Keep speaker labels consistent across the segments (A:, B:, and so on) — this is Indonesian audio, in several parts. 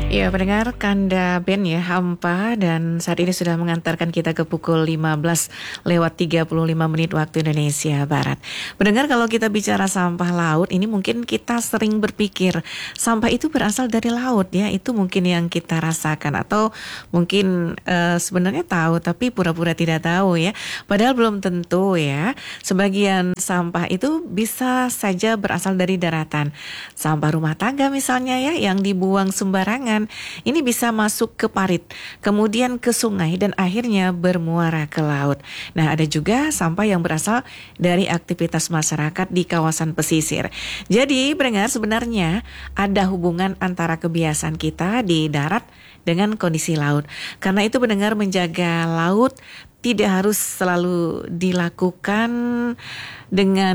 A: Ya, pendengar Kanda Band ya, Hampa, dan saat ini sudah mengantarkan kita ke pukul 15 lewat 35 menit waktu Indonesia Barat. Pendengar, kalau kita bicara sampah laut, ini mungkin kita sering berpikir sampah itu berasal dari laut ya, itu mungkin yang kita rasakan atau mungkin sebenarnya tahu tapi pura-pura tidak tahu ya. Padahal belum tentu ya. Sebagian sampah itu bisa saja berasal dari daratan. Sampah rumah tangga misalnya ya, yang dibuang sembarangan ini bisa masuk ke parit, kemudian ke sungai dan akhirnya bermuara ke laut. Nah, ada juga sampah yang berasal dari aktivitas masyarakat di kawasan pesisir. Jadi, pendengar, sebenarnya ada hubungan antara kebiasaan kita di darat dengan kondisi laut. Karena itu pendengar, menjaga laut tidak harus selalu dilakukan dengan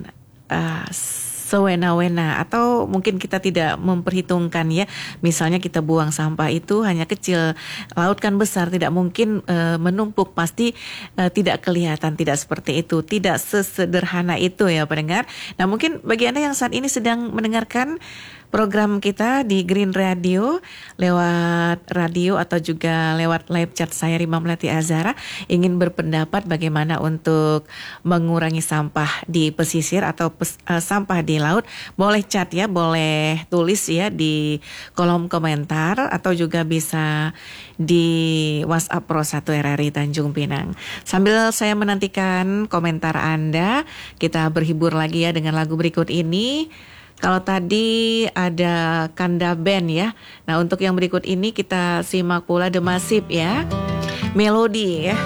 A: sewena-wena, atau mungkin kita tidak memperhitungkan ya, misalnya kita buang sampah itu hanya kecil, laut kan besar, tidak mungkin menumpuk, pasti tidak kelihatan, tidak seperti itu, tidak sesederhana itu ya pendengar. Nah, mungkin bagi Anda yang saat ini sedang mendengarkan program kita di Green Radio, lewat radio atau juga lewat live chat saya Rima Melati Azhara, ingin berpendapat bagaimana untuk mengurangi sampah di pesisir atau sampah di laut, boleh chat ya, boleh tulis ya di kolom komentar atau juga bisa di WhatsApp Pro 1 RRI Tanjung Pinang. Sambil saya menantikan komentar Anda, kita berhibur lagi ya dengan lagu berikut ini. Kalau tadi ada Kanda Band ya. Nah, untuk yang berikut ini kita simak pula The Massive ya. Melodi ya.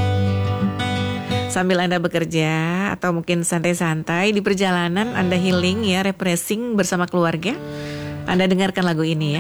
A: Sambil Anda bekerja atau mungkin santai-santai di perjalanan, Anda healing ya, refreshing bersama keluarga, Anda dengarkan lagu ini ya.